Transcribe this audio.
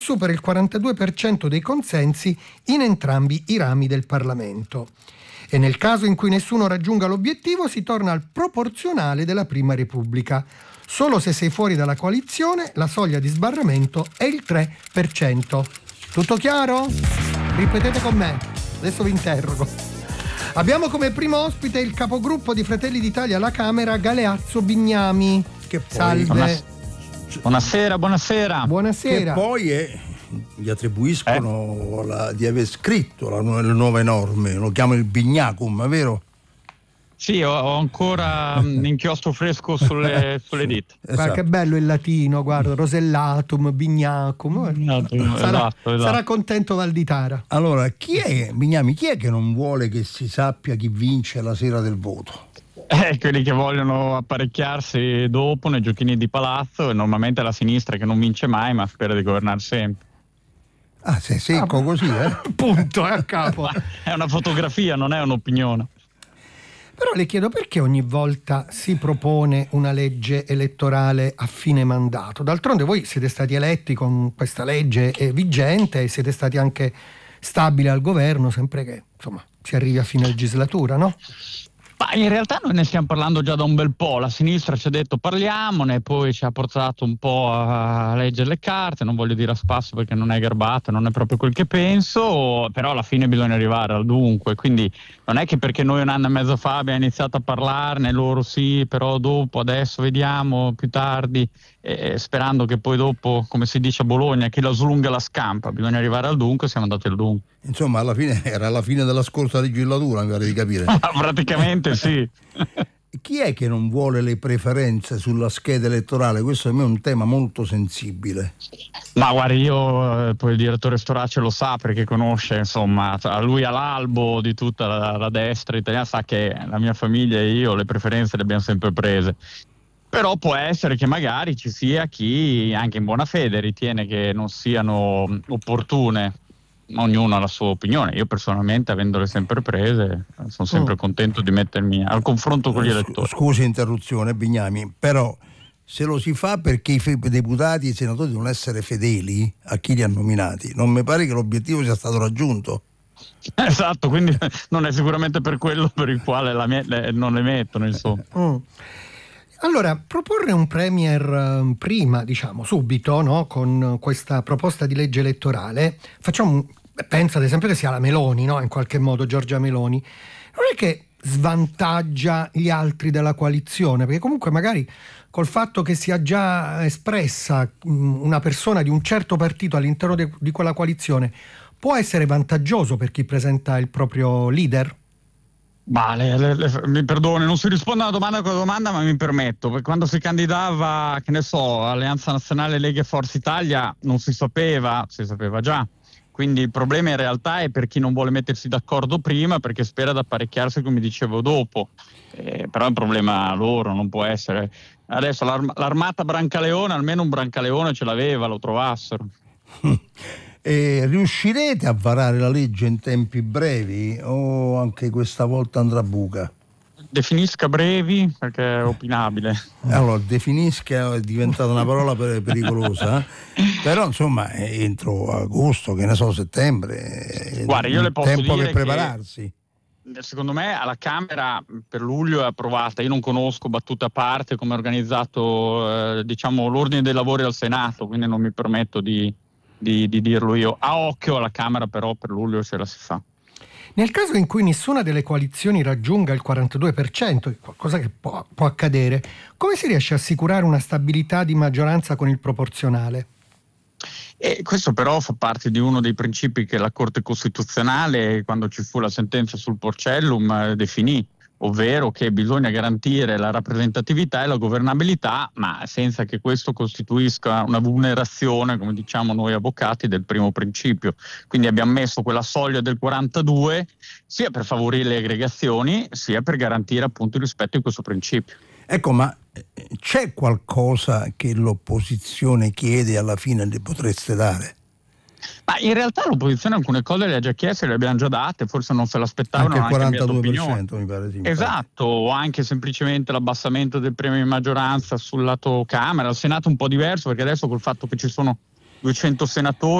supera il 42% dei consensi in entrambi i rami del Parlamento. E nel caso in cui nessuno raggiunga l'obiettivo si torna al proporzionale della Prima Repubblica. Solo se sei fuori dalla coalizione la soglia di sbarramento è il 3%. Tutto chiaro? Ripetete con me, adesso vi interrogo. Abbiamo come primo ospite il capogruppo di Fratelli d'Italia alla Camera, Galeazzo Bignami. Che poi, salve. Buonasera. Buonasera. Che poi gli attribuiscono di aver scritto le nuove norme, lo chiamano il Bignacum, è vero? Sì, ho ancora l'inchiostro fresco sulle dita. Guarda che bello il latino, guarda, Rosellatum, Bignacum. Sarà contento Valditara. Allora, Bignami, chi è che non vuole che si sappia chi vince la sera del voto? Quelli che vogliono apparecchiarsi dopo nei giochini di palazzo, e normalmente è la sinistra che non vince mai ma spera di governare sempre. Ah, sei secco così, Punto, è a capo. È una fotografia, non è un'opinione. Però le chiedo, perché ogni volta si propone una legge elettorale a fine mandato? D'altronde voi siete stati eletti con questa legge vigente e siete stati anche stabili al governo, sempre che insomma si arrivi a fine legislatura, no? Ma in realtà noi ne stiamo parlando già da un bel po', la sinistra ci ha detto parliamone, poi ci ha portato un po' a leggere le carte, non voglio dire a spasso perché non è garbata, non è proprio quel che penso, però alla fine bisogna arrivare al dunque, quindi non è che perché noi un anno e mezzo fa abbiamo iniziato a parlarne, loro sì, però dopo, adesso vediamo, più tardi, sperando che poi dopo, come si dice a Bologna, chi la slunga la scampa, bisogna arrivare al dunque, siamo andati al dunque. Insomma, alla fine era la fine della scorsa legislatura, mi pare di capire. Praticamente sì. Chi è che non vuole le preferenze sulla scheda elettorale? Questo per me è un tema molto sensibile. Ma guarda, io poi il direttore Storace lo sa perché conosce, insomma, lui all'albo di tutta la destra italiana, sa che la mia famiglia e io le preferenze le abbiamo sempre prese. Però può essere che magari ci sia chi anche in buona fede ritiene che non siano opportune. Ognuno ha la sua opinione. Io personalmente, avendole sempre prese, sono sempre contento di mettermi al confronto con gli elettori. Scusi interruzione, Bignami, però se lo si fa perché i deputati e i senatori devono essere fedeli a chi li ha nominati, non mi pare che l'obiettivo sia stato raggiunto. Esatto, quindi non è sicuramente per quello per il quale non le mettono, insomma. Allora, proporre un premier prima, diciamo subito, no, con questa proposta di legge elettorale, penso ad esempio che sia la Meloni, no, in qualche modo Giorgia Meloni, non è che svantaggia gli altri della coalizione, perché comunque magari col fatto che sia già espressa una persona di un certo partito all'interno di quella coalizione può essere vantaggioso per chi presenta il proprio leader? Mi perdoni, non si risponde a una domanda con la domanda, ma mi permetto, perché quando si candidava, che ne so, Alleanza Nazionale, Lega e Forza Italia, non si sapeva già. Quindi il problema in realtà è per chi non vuole mettersi d'accordo prima, perché spera di apparecchiarsi, come dicevo, dopo. Però è un problema loro, non può essere. Adesso l'armata Brancaleone, almeno un Brancaleone ce l'aveva, lo trovassero. Riuscirete a varare la legge in tempi brevi o anche questa volta andrà a buca? Definisca brevi perché è opinabile. Allora, definisca è diventata una parola pericolosa, però insomma entro agosto, che ne so, settembre. Guarda, io le posso tempo dire per prepararsi. Secondo me alla Camera per luglio è approvata. Io non conosco, battute a parte, come è organizzato l'ordine dei lavori al Senato, quindi non mi permetto di dirlo io. A occhio alla Camera però per luglio ce la si fa. Nel caso in cui nessuna delle coalizioni raggiunga il 42%, qualcosa che può accadere, come si riesce a assicurare una stabilità di maggioranza con il proporzionale? E questo però fa parte di uno dei principi che la Corte Costituzionale, quando ci fu la sentenza sul Porcellum, definì, ovvero che bisogna garantire la rappresentatività e la governabilità, ma senza che questo costituisca una vulnerazione, come diciamo noi avvocati, del primo principio. Quindi abbiamo messo quella soglia del 42 sia per favorire le aggregazioni, sia per garantire appunto il rispetto di questo principio. Ecco, ma c'è qualcosa che l'opposizione chiede e alla fine le potreste dare? Ma in realtà l'opposizione alcune cose le ha già chieste, le abbiamo già date, forse non se l'aspettavano. Anche il 42% mi pare. Sì, esatto, o anche semplicemente l'abbassamento del premio di maggioranza sul lato Camera. Al Senato un po' diverso, perché adesso col fatto che ci sono 200 senatori